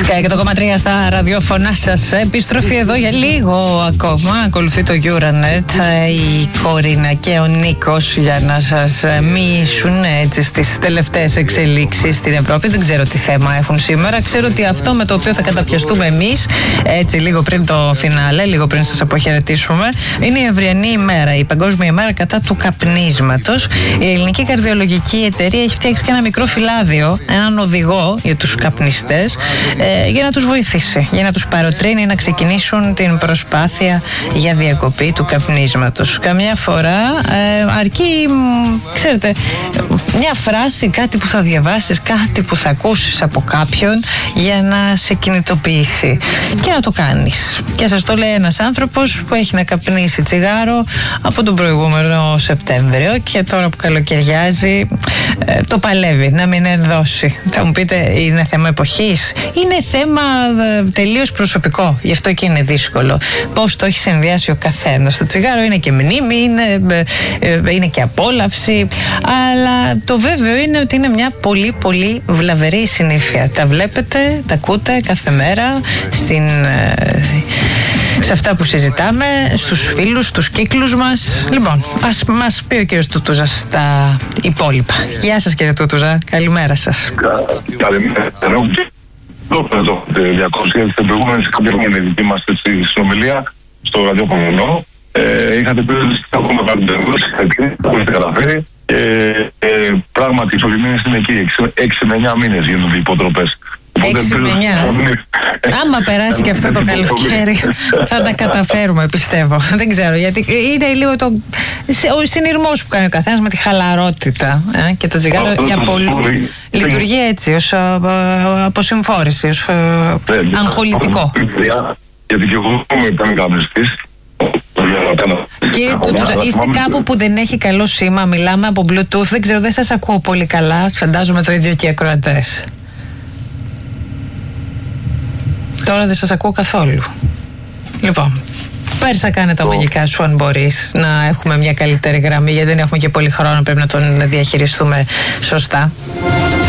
Sky 100,3 στα ραδιόφωνά σας. Επιστροφή εδώ για λίγο ακόμα. Ακολουθεί το Euronet. Η Κορίνα και ο Νίκος για να σας μοιήσουν έτσι στις τελευταίες εξελίξεις στην Ευρώπη. Δεν ξέρω τι θέμα έχουν σήμερα. Ξέρω ότι αυτό με το οποίο θα καταπιαστούμε εμείς, έτσι λίγο πριν το φινάλε, λίγο πριν σας αποχαιρετήσουμε, είναι η αυριανή ημέρα, η Παγκόσμια ημέρα κατά του καπνίσματος. Η Ελληνική Καρδιολογική Εταιρεία έχει φτιάξει και ένα μικρό φυλάδιο, έναν οδηγό για τους καπνιστές, για να τους βοηθήσει, για να τους παροτρύνει να ξεκινήσουν την προσπάθεια για διακοπή του καπνίσματος. Καμιά φορά αρκεί, ξέρετε, μια φράση, κάτι που θα διαβάσεις, κάτι που θα ακούσεις από κάποιον για να σε κινητοποιήσει και να το κάνεις. Και σας το λέει ένας άνθρωπος που έχει να καπνίσει τσιγάρο από τον προηγούμενο Σεπτέμβριο και τώρα που καλοκαιριάζει το παλεύει να μην ενδώσει. Θα μου πείτε, είναι θέμα εποχής? Είναι θέμα τελείως προσωπικό, γι' αυτό και είναι δύσκολο. Πώς το έχει συνδυάσει ο καθένας. Το τσιγάρο είναι και μνήμη, είναι και απόλαυση, αλλά το βέβαιο είναι ότι είναι μια πολύ πολύ βλαβερή συνήθεια. Τα βλέπετε, τα ακούτε κάθε μέρα σε αυτά που συζητάμε, στους φίλους, στους κύκλους μας. Λοιπόν, ας μας πει ο κύριος Τούτουζας στα υπόλοιπα. Γεια σας κύριε Τούτουζα, καλημέρα σας. Καλημέρα. Το διακόψει, στην προηγούμενη δική μας συνομιλία στο ραδιόφωνο. Είχατε πει ότι θα έχουμε πάρει την που έχετε καταφέρει. Πράγματι, οι σωληνίες είναι εκεί. 6 με 9 μήνες γίνονται οι υποτροπές. 6 με 9. Άμα περάσει και αυτό το καλοκαίρι, θα τα καταφέρουμε, πιστεύω. Δεν ξέρω, γιατί είναι λίγο ο συνειρμός που κάνει ο καθένας με τη χαλαρότητα. Και το τσιγάρο για πολλούς λειτουργεί έτσι, ως αποσυμφόρηση, ως αγχολητικό. Γιατί και εγώ ήταν καπνιστής. Κύριε Τούτουζα, είστε κάπου που δεν έχει καλό σήμα, μιλάμε από Bluetooth, δεν ξέρω, δεν σας ακούω πολύ καλά, φαντάζομαι το ίδιο και οι ακροατές. Τώρα δεν σας ακούω καθόλου. Λοιπόν, πέρσα κάνε τα μαγικά σου αν μπορείς να έχουμε μια καλύτερη γραμμή, γιατί δεν έχουμε και πολύ χρόνο, πρέπει να τον διαχειριστούμε σωστά.